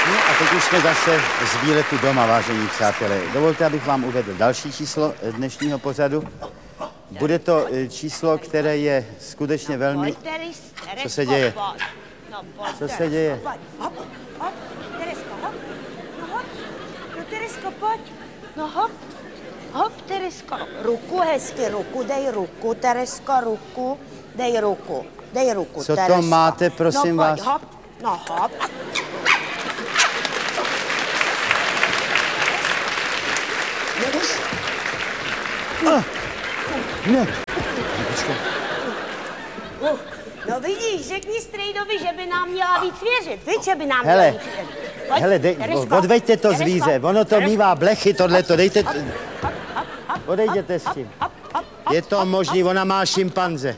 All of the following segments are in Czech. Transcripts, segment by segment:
No a teď už jsme zase z výletu doma, vážení přátelé. Dovolte, abych vám uvedl další číslo dnešního pořadu. Bude to číslo, které je skutečně velmi... Co se děje? Co se děje? Hop, hop, Teresko, hop. No hop, no Teresko, pojď. No hop, hop, Teresko. Ruku hezky, ruku, dej ruku, Teresko, ruku, dej ruku. Dej ruku, Co Teresko. to máte, prosím no, pojď, vás? Hop, no hop. Ne. No vidíš, řekni strejdovi, že by nám měla víc věřit. Víš, že by nám Hele, měla víc věřit. Pojď, hele, Teresko, odveďte to Teresko, zvíře, ono to Teresko. mívá blechy, tohleto, dejte... Hop, hop, Odejděte s hop, tím. hop, hop, Je to možný, ona má šimpanze.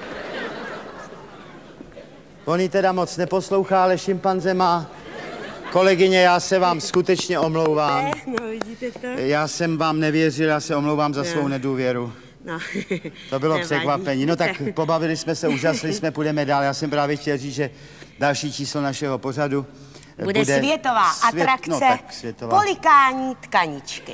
On ji teda moc neposlouchá, ale šimpanze má. Kolegyně, já se vám skutečně omlouvám. No, vidíte to? Já jsem vám nevěřil, já se omlouvám za svou nedůvěru. No. To bylo Nevadí. překvapení. No tak pobavili jsme se, úžasli jsme, půjdeme dál. Já jsem právě chtěl říct, že další číslo našeho pořadu Bude světová atrakce no, tak světová. polikání tkaničky.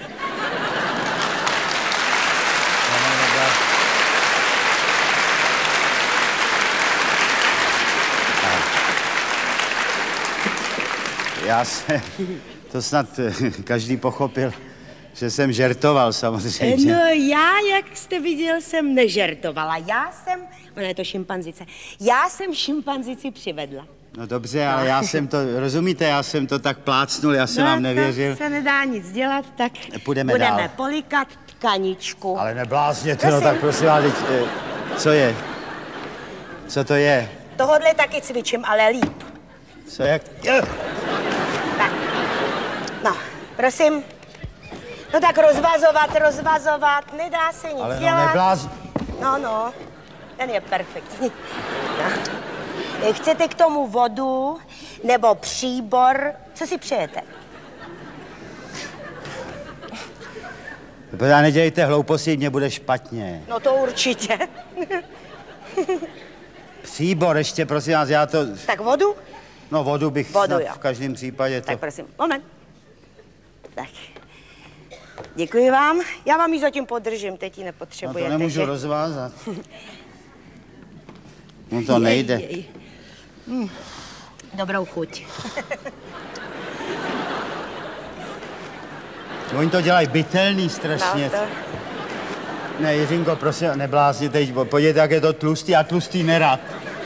Já se, to snad každý pochopil, že jsem žertoval samozřejmě. No já, jak jste viděl, jsem nežertovala. Ona je to šimpanzice, já jsem šimpanzici přivedla. No dobře, ale já jsem to, rozumíte, já jsem to tak plácnul, já jsem vám nevěřil. To se nedá nic dělat, tak Budeme budeme dál. polikat tkaničku. Ale neblázněte, no tak prosím vás, teď, co je? Co to je? Tohodle taky cvičím, ale líp. Co jak? Tak, no, prosím. No tak rozvazovat, nedá se nic Ale no dělat. nebláz... No, ten je perfektní. No. Chcete k tomu vodu nebo příbor? Co si přejete? Protože nedělejte hlouposti, mě bude špatně. No to určitě. Příbor ještě, prosím vás, já to... Tak vodu? No vodu bych Vodu, snad jo. v každém případě to... Tak prosím, moment. Tak. Děkuji vám. Já vám ji zatím podržím, teď ji No nepotřebujete. to nemůžu že? rozvázat. No to nejde. Dobrou chuť. Oni to dělají bytelný strašně. No, to... Ne, Jiřinko, prosím, neblázni teď, podívejte, jak je to tlustý a tlustý nerad.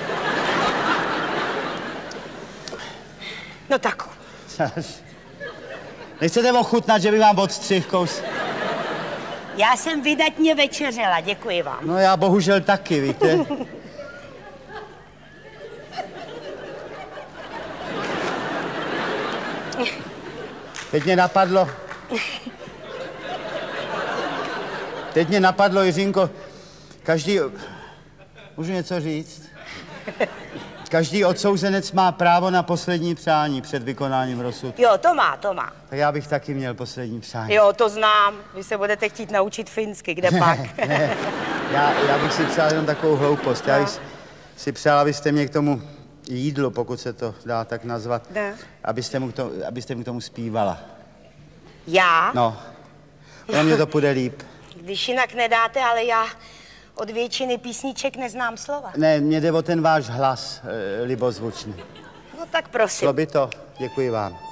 No tak. Nechcete ochutnat, že by vám odstřih kous? Já jsem vydatně večeřela, děkuji vám. No já bohužel taky, víte. Teď mě napadlo, Jiřinko, můžu něco říct? Každý odsouzenec má právo na poslední přání před vykonáním rozsudku. Jo, to má. Tak já bych taky měl poslední přání. Jo, to znám. Vy se budete chtít naučit finsky, kde pak? Ne, já bych si přál jenom takovou hloupost. Já bych si přál, abyste mě k tomu jídlu, pokud se to dá tak nazvat, Ne. abyste mu k tomu zpívala. Já? No, pro mě to půjde líp. Když jinak nedáte, ale já od většiny písniček neznám slova. Ne, mě jde o ten váš hlas, libozvučný. No tak prosím. Šlo by to? Děkuji vám.